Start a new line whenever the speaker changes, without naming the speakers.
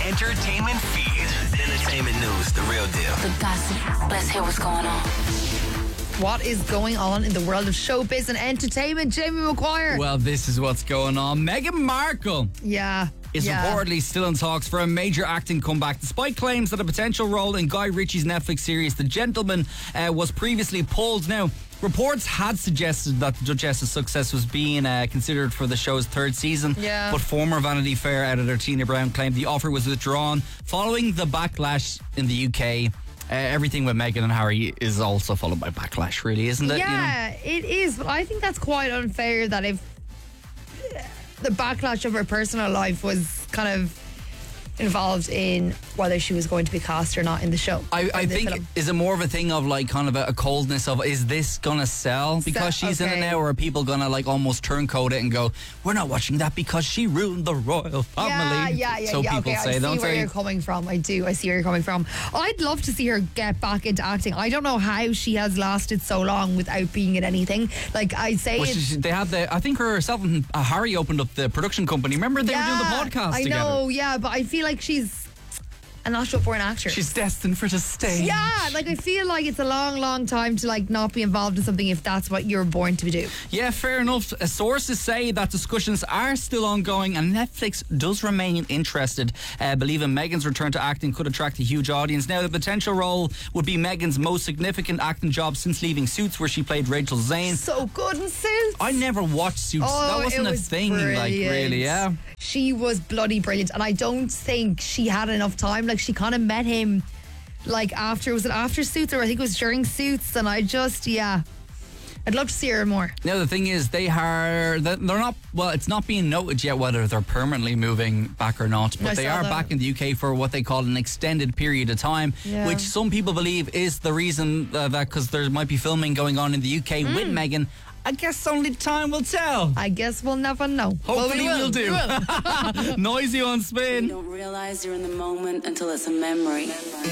entertainment feed. Entertainment news, the real deal.
The gossip. Let's hear what's going on.
What is going on in the world of showbiz and entertainment, Jamie McGuire?
Well, this is what's going on. Meghan Markle is reportedly still in talks for a major acting comeback, despite claims that a potential role in Guy Ritchie's Netflix series The Gentleman was previously pulled. Now, reports had suggested that the Duchess's success was being considered for the show's third season, but former Vanity Fair editor Tina Brown claimed the offer was withdrawn following the backlash in the UK. Everything with Meghan and Harry is also followed by backlash, really, isn't it?
Yeah, it is. But I think that's quite unfair that if the backlash of her personal life was kind of involved in whether she was going to be cast or not in the show.
I think, is it more of a thing of like kind of a coldness of, is this gonna sell because she's in it now, or are people gonna like almost turncoat it and go, we're not watching that because she ruined the royal family? So people say, don't
I see where you're coming from. I see where you're coming from. I'd love to see her get back into acting. I don't know how she has lasted so long without being in anything. Like, I'd say
they had I think herself and Harry opened up the production company. Remember they were doing the podcast together?
I know, yeah, but I feel like she's a natural born actor.
She's destined for the stage.
Yeah, like I feel like it's a long time to like not be involved in something if that's what you're born to do.
Yeah, fair enough. Sources say that discussions are still ongoing and Netflix does remain interested, believing Meghan's return to acting could attract a huge audience. Now, the potential role would be Meghan's most significant acting job since leaving Suits, where she played Rachel Zane.
So good in Suits.
I never watched Suits. That wasn't a thing,
brilliant.
like, really, yeah.
She was bloody brilliant, and I don't think she had enough time. Like, she kind of met him like after Suits, or I think it was during Suits, and I just I'd love to see her more.
Now the thing is, they're not, well, it's not being noted yet whether they're permanently moving back or not, but they are back in the UK for what they call an extended period of time, which some people believe is the reason that because there might be filming going on in the UK with Meghan. I guess only time will tell.
I guess we'll never know.
Hopefully we'll do. Noisy on Spin.
You don't realize you're in the moment until it's a memory.